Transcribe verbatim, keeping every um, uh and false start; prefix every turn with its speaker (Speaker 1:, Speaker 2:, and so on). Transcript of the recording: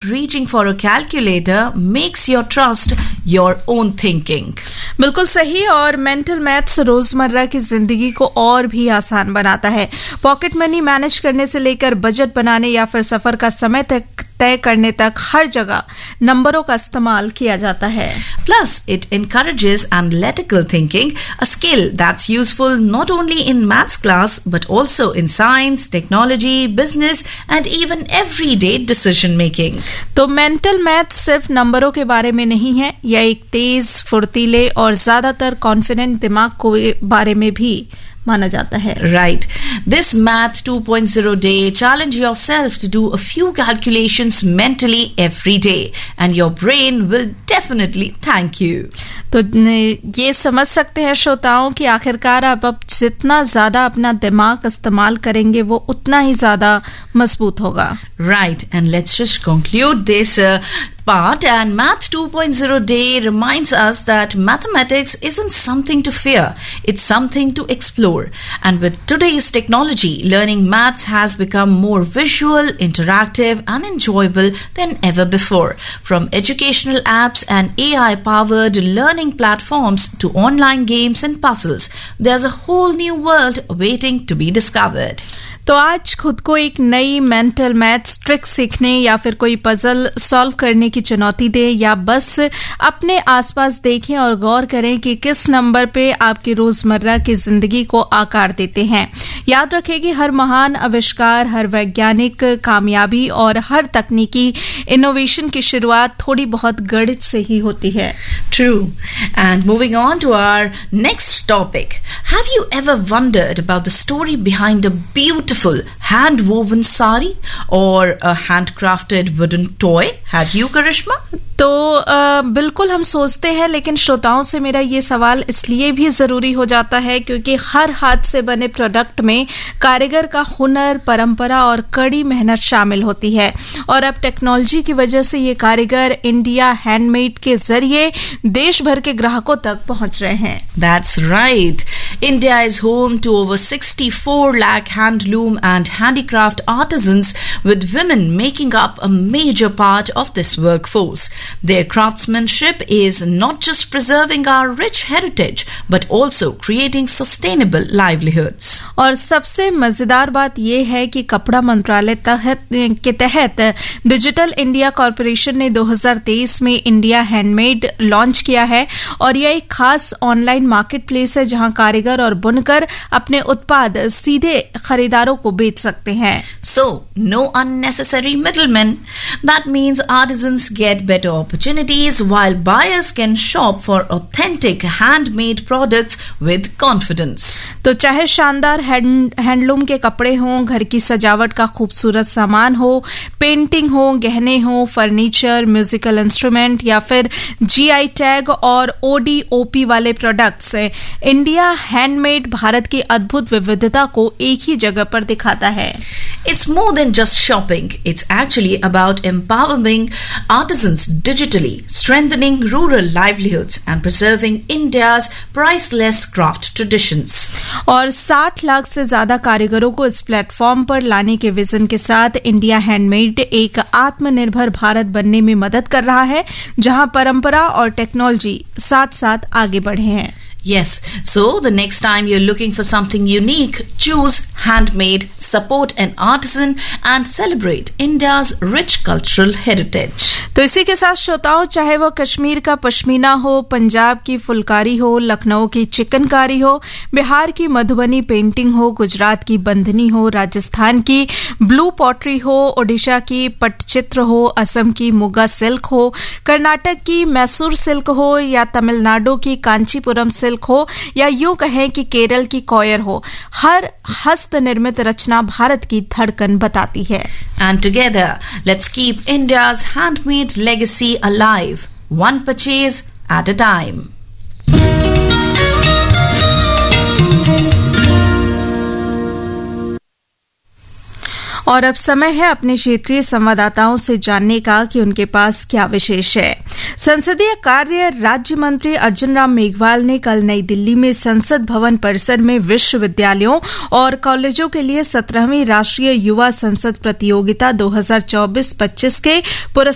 Speaker 1: reaching for a calculator makes your trust your own thinking.
Speaker 2: बिल्कुल सही। और mental maths रोजमर्रा की जिंदगी को और भी आसान बनाता है। पॉकेट मनी मैनेज करने से लेकर बजट बनाने या फिर सफर का समय तक तय करने तक हर जगह नंबरों का इस्तेमाल किया जाता है।
Speaker 1: Plus, it encourages analytical thinking, a skill that's useful not only in maths class but also in science, technology, business and even everyday decision making.
Speaker 2: तो मेंटल मैथ्स सिर्फ नंबरों के बारे में नहीं है, यह एक तेज, फुर्तीले और ज्यादातर कॉन्फिडेंट दिमाग के बारे में भी माना जाता है।
Speaker 1: Right. This Math two point oh day, challenge yourself to do a few calculations mentally every day and your brain will definitely thank you.
Speaker 2: तो ये समझ सकते हैं श्रोताओं कि आखिरकार आप अब जितना ज्यादा अपना दिमाग इस्तेमाल करेंगे वो उतना ही ज्यादा मजबूत होगा।
Speaker 1: Right. And let's just conclude this uh, part. And Math two point oh day reminds us that mathematics isn't something to fear. It's something to explore. And with today's technology, learning maths has become more visual, interactive and enjoyable than ever before. From educational apps and A I-powered learning platforms to online games and puzzles, there's a whole new world waiting to be discovered.
Speaker 2: तो आज खुद को एक नई mental maths trick सीखने या फिर कोई पजल सॉल्व करने की चुनौती दें या बस अपने आसपास देखें और गौर करें कि किस नंबर पे आपकी रोजमर्रा की जिंदगी को आकार देते हैं। याद रखें कि हर महान आविष्कार, हर वैज्ञानिक कामयाबी और हर तकनीकी इनोवेशन की शुरुआत थोड़ी बहुत गणित से ही होती है।
Speaker 1: True. And moving on to our next topic. Have you ever wondered about the story behind a beautiful hand-woven sari or a handcrafted wooden toy? Have you, Karishma?
Speaker 2: तो आ, बिल्कुल हम सोचते हैं, लेकिन श्रोताओं से मेरा ये सवाल इसलिए भी ज़रूरी हो जाता है क्योंकि हर हाथ से बने प्रोडक्ट में कारीगर का हुनर, परंपरा और कड़ी मेहनत शामिल होती है। और अब टेक्नोलॉजी की वजह से ये कारीगर इंडिया हैंडमेड के जरिए देश भर के ग्राहकों तक पहुंच रहे हैं।
Speaker 1: That's right. India is home to over sixty-four lakh handloom and handicraft artisans, with women making up a major part of this workforce. Their craftsmanship is not just preserving our rich heritage, but also creating sustainable livelihoods.
Speaker 2: और सबसे मजेदार बात यह है कि कपड़ा मंत्रालय तहत के तहत डिजिटल इंडिया कॉर्पोरेशन ने दो हज़ार तेईस में इंडिया हैंडमेड लॉन्च किया है और यह एक खास ऑनलाइन मार्केट प्लेस है जहां कारीगर और बुनकर अपने उत्पाद सीधे खरीदारों को बेच सकते हैं।
Speaker 1: So, no unnecessary middlemen. That means artisans get better opportunities while buyers can shop for authentic handmade products with confidence.
Speaker 2: तो चाहे शानदार हैंड हैंडलूम के कपड़े हों, घर की सजावट का खूबसूरत सामान हो, पेंटिंग हो, गहने हो, फर्नीचर, म्यूजिकल इंस्ट्रूमेंट या फिर जीआई टैग और ओडीओपी वाले प्रोडक्ट्स, इंडिया हैंडमेड भारत की अद्भुत विविधता को एक ही जगह पर दिखाता है।
Speaker 1: It's more than just shopping. It's actually about empowering artisans digitally, strengthening rural livelihoods and preserving India's priceless craft traditions.
Speaker 2: और साठ लाख से ज्यादा कारीगरों को इस प्लेटफॉर्म पर लाने के विजन के साथ इंडिया हैंडमेड एक आत्मनिर्भर भारत बनने में मदद कर रहा है, जहां परंपरा और टेक्नोलॉजी साथ साथ आगे बढ़े हैं।
Speaker 1: Yes, so the next time you're looking for something unique, choose handmade, support an artisan and celebrate India's rich cultural heritage.
Speaker 2: तो इसी के साथ श्रोताओं, चाहे वो कश्मीर का पश्मीना हो, पंजाब की फुलकारी हो, लखनऊ की चिकनकारी हो, बिहार की मधुबनी पेंटिंग हो, गुजरात की बंधनी हो, राजस्थान की ब्लू पॉटरी हो, ओडिशा की पटचित्र हो, असम की मुगा सिल्क हो, कर्नाटक की मैसूर सिल्क हो या तमिलनाडु की कांचीपुरम सिल्क हो या यूं कहें कि केरल की कोयर हो, हर हस्त निर्मित रचना भारत की धड़कन बताती है।
Speaker 1: And together, let's keep India's handmade legacy alive, one purchase at a time.
Speaker 2: और अब समय है अपने क्षेत्रीय संवाददाताओं से जानने का कि उनके पास क्या विशेष है। संसदीय कार्य राज्य मंत्री अर्जुन राम मेघवाल ने कल नई दिल्ली में संसद भवन परिसर में विश्वविद्यालयों और कॉलेजों के लिए सत्रहवीं राष्ट्रीय युवा संसद प्रतियोगिता दो हज़ार चौबीस पच्चीस के पुरस्कार